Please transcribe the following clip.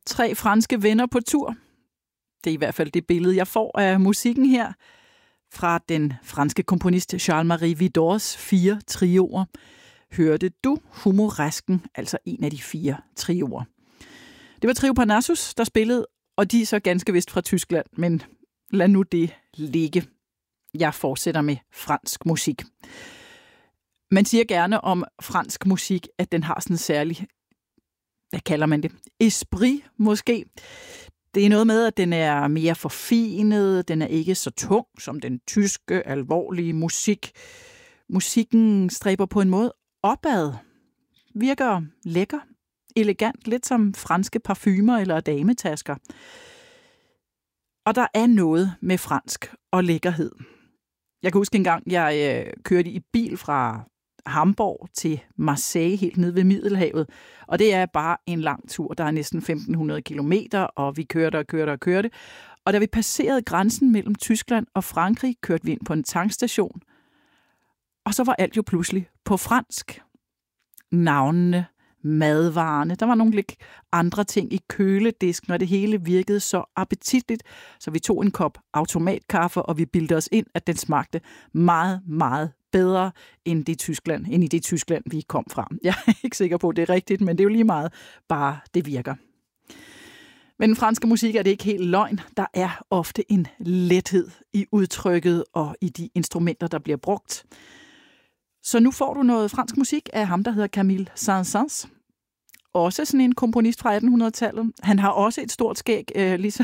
3 franske venner på tur. Det er i hvert fald det billede, jeg får af musikken her. Fra den franske komponist Charles-Marie Widors 4 trioer. Hørte du Humoresken, altså en af de 4 trioer. Det var Trio Parnassus, der spillede, og de er så ganske vist fra Tyskland, men lad nu det ligge. Jeg fortsætter med fransk musik. Man siger gerne om fransk musik, at den har sådan en særlig, hvad kalder man det? Esprit måske. Det er noget med, at den er mere forfinet, den er ikke så tung som den tyske, alvorlige musik. Musikken stræber på en måde opad, virker lækker, elegant, lidt som franske parfumer eller dametasker. Og der er noget med fransk og lækkerhed. Jeg kan huske en gang, jeg kørte i bil fra Hamburg til Marseille, helt nede ved Middelhavet. Og det er bare en lang tur. Der er næsten 1500 kilometer, og vi kørte. Og da vi passerede grænsen mellem Tyskland og Frankrig, kørte vi ind på en tankstation. Og så var alt jo pludselig på fransk. Navnene, madvarerne, der var nogle lidt andre ting i køledisken, og det hele virkede så appetitligt, så vi tog en kop automatkaffe, og vi bildte os ind, at den smagte meget, meget bedre end i det Tyskland, vi kom fra. Jeg er ikke sikker på, at det er rigtigt, men det er jo lige meget, bare det virker. Men den franske musik er det ikke helt løgn. Der er ofte en lethed i udtrykket og i de instrumenter, der bliver brugt. Så nu får du noget fransk musik af ham, der hedder Camille Saint-Saëns. Også sådan en komponist fra 1800-tallet. Han har også et stort skæg, ligesom